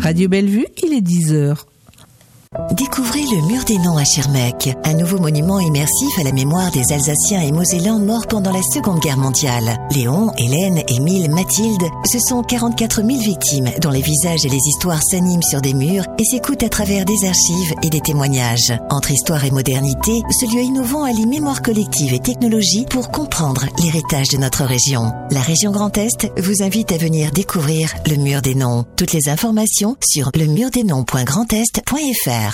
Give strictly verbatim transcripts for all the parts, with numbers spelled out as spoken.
Radio Bellevue, il est dix heures. Découvrez le Mur des Noms à Schirmeck, un nouveau monument immersif à la mémoire des Alsaciens et Mosellans morts pendant la Seconde Guerre mondiale. Léon, Hélène, Émile, Mathilde, ce sont quarante-quatre mille victimes dont les visages et les histoires s'animent sur des murs et s'écoutent à travers des archives et des témoignages. Entre histoire et modernité, ce lieu innovant allie mémoire collective et technologie pour comprendre l'héritage de notre région. La région Grand Est vous invite à venir découvrir le Mur des Noms. Toutes les informations sur le mur des noms point grand est point f r.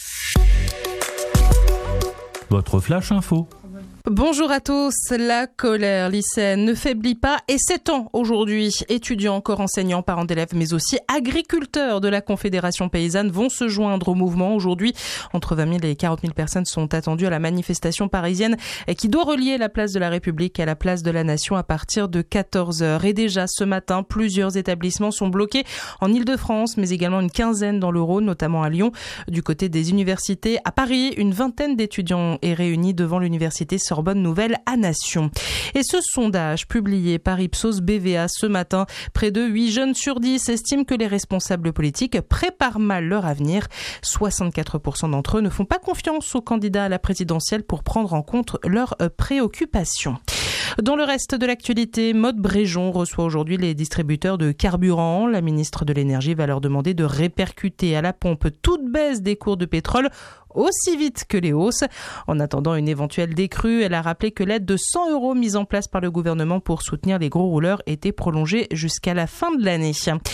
Votre flash info. Bonjour à tous. La colère lycéenne ne faiblit pas et s'étend aujourd'hui. Étudiants, encore enseignants, parents d'élèves, mais aussi agriculteurs de la Confédération paysanne vont se joindre au mouvement. Aujourd'hui, entre vingt mille et quarante mille personnes sont attendues à la manifestation parisienne qui doit relier la place de la République à la place de la Nation à partir de quatorze heures. Et déjà ce matin, plusieurs établissements sont bloqués en Île-de-France, mais également une quinzaine dans le Rhône, notamment à Lyon. Du côté des universités, à Paris, une vingtaine d'étudiants est réunie devant l'université Sorbonne Nouvelle à Nation. Et ce sondage publié par Ipsos B V A ce matin, près de huit jeunes sur dix estiment que les responsables politiques préparent mal leur avenir. soixante-quatre pour cent d'entre eux ne font pas confiance aux candidats à la présidentielle pour prendre en compte leurs préoccupations. Dans le reste de l'actualité, Maud Bréjon reçoit aujourd'hui les distributeurs de carburant. La ministre de l'Énergie va leur demander de répercuter à la pompe toute baisse des cours de pétrole aussi vite que les hausses. En attendant une éventuelle décrue, elle a rappelé que l'aide de cent euros mise en place par le gouvernement pour soutenir les gros rouleurs était prolongée jusqu'à la fin de l'année.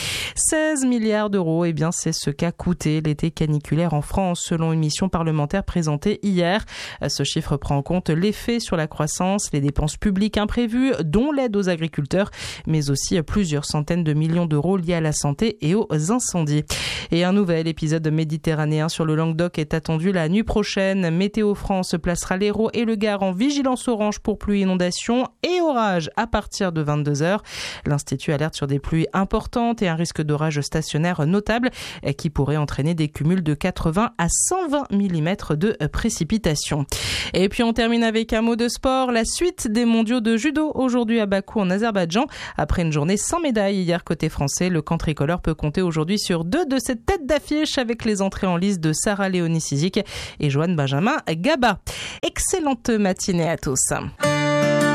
seize milliards d'euros, eh bien c'est ce qu'a coûté l'été caniculaire en France, selon une mission parlementaire présentée hier. Ce chiffre prend en compte l'effet sur la croissance, les dépenses publiques imprévues, dont l'aide aux agriculteurs, mais aussi plusieurs centaines de millions d'euros liés à la santé et aux incendies. Et un nouvel épisode méditerranéen sur le Languedoc est attendu la nuit prochaine. Météo France placera l'Hérault et le Gard en vigilance orange pour pluie, inondation et orage à partir de vingt-deux heures. L'Institut alerte sur des pluies importantes et un risque d'orage stationnaire notable qui pourrait entraîner des cumuls de quatre-vingts à cent vingt millimètres de précipitations. Et puis on termine avec un mot de sport. La suite des mondiaux de judo aujourd'hui à Bakou en Azerbaïdjan. Après une journée sans médaille hier côté français, le camp tricolore peut compter aujourd'hui sur deux de ses têtes d'affiche avec les entrées en lice de Sarah Léonie Sizik et Joanne Benjamin Gaba. Excellente matinée à tous.